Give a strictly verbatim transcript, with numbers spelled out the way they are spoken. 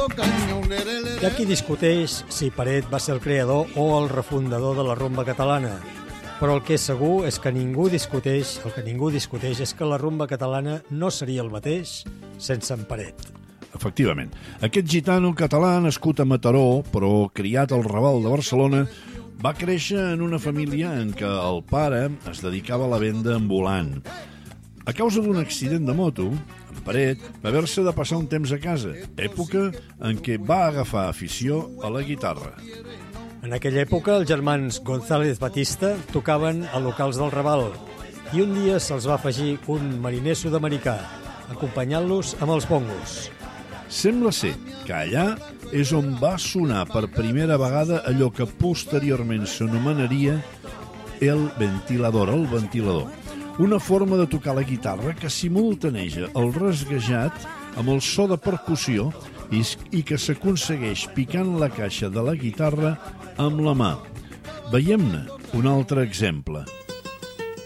Hi ha qui discuteix si Peret va ser el creador o el refundador de la rumba catalana, però el que és segur és que ningú discuteix, el que ningú discuteix és que la rumba catalana no seria el mateix sense en Peret. Efectivament. Aquest gitano català, nascut a Mataró, però criat al Raval de Barcelona, va créixer en una família en què el pare es dedicava a la venda ambulant. A causa d'un accident de moto, en Peret va haver-se de passar un temps a casa, època en què va agafar afició a la guitarra. En aquella època, els germans González Batista tocaven a locals del Raval i un dia se'ls va afegir un mariner sud-americà, acompanyant-los amb els bongos. Sembla ser que allà és on va sonar per primera vegada allò que posteriorment s'anomenaria el ventilador, el ventilador. Una forma de tocar la guitarra que simultaneja el rasguejat amb el so de percussió i que s'aconsegueix picant la caixa de la guitarra amb la mà. Veiem-ne un altre exemple.